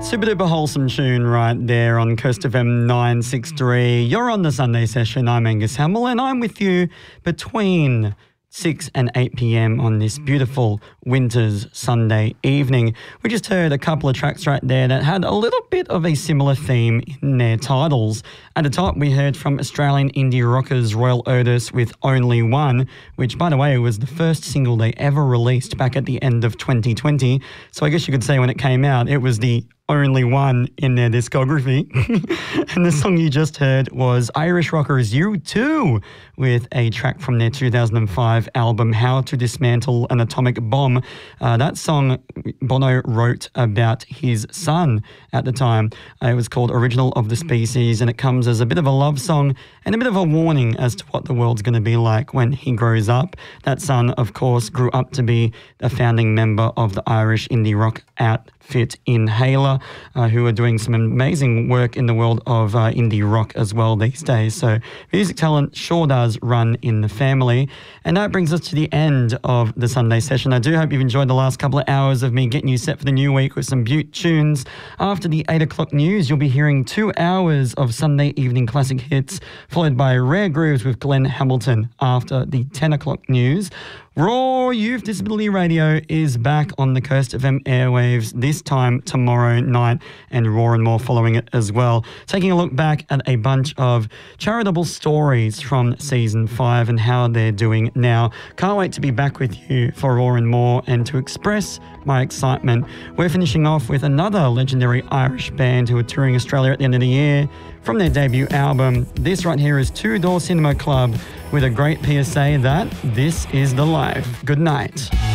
Super duper wholesome tune right there on Coast FM 963. You're on the Sunday session. I'm Angus Hamill and I'm with you between 6 and 8 p.m. on this beautiful winter's Sunday evening. We just heard a couple of tracks right there that had a little bit of a similar theme in their titles. At the top, we heard from Australian indie rockers Royal Otis with Only One, which, by the way, was the first single they ever released back at the end of 2020. So I guess you could say when it came out, it was the only one in their discography. And the song you just heard was Irish rockers U2 with a track from their 2005 album How to Dismantle an Atomic Bomb. That song Bono wrote about his son at the time. It was called Original of the Species, and it comes as a bit of a love song and a bit of a warning as to what the world's going to be like when he grows up. That son, of course, grew up to be a founding member of the Irish indie rock outfit Inhaler, who are doing some amazing work in the world of indie rock as well these days. So music talent sure does run in the family. And that brings us to the end of the Sunday session. I do hope you've enjoyed the last couple of hours of me getting you set for the new week with some beaut tunes. After the 8 o'clock news, you'll be hearing 2 hours of Sunday evening classic hits, followed by Rare Grooves with Glenn Hamilton after the 10 o'clock news. Raw Youth Disability Radio is back on the Coast FM airwaves this time tomorrow night, and Raw and More following it as well. Taking a look back at a bunch of charitable stories from Season 5 and how they're doing now. Can't wait to be back with you for Raw and More and to express my excitement. We're finishing off with another legendary Irish band who are touring Australia at the end of the year. From their debut album, this right here is Two Door Cinema Club with a great PSA that this is the life. Good night.